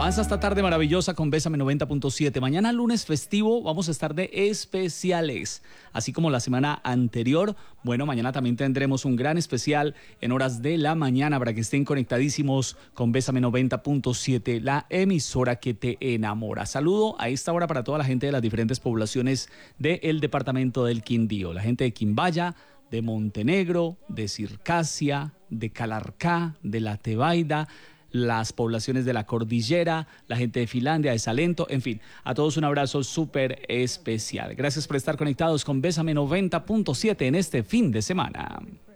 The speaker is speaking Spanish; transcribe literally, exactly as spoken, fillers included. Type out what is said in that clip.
Avanza esta tarde maravillosa con Bésame noventa punto siete. Mañana lunes festivo vamos a estar de especiales. Así como la semana anterior, bueno, mañana también tendremos un gran especial en horas de la mañana para que estén conectadísimos con Bésame noventa punto siete, la emisora que te enamora. Saludo a esta hora para toda la gente de las diferentes poblaciones del departamento del Quindío. La gente de Quimbaya, de Montenegro, de Circasia, de Calarcá, de La Tebaida, las poblaciones de la cordillera, la gente de Finlandia, de Salento, en fin, a todos un abrazo súper especial. Gracias por estar conectados con Bésame noventa punto siete en este fin de semana.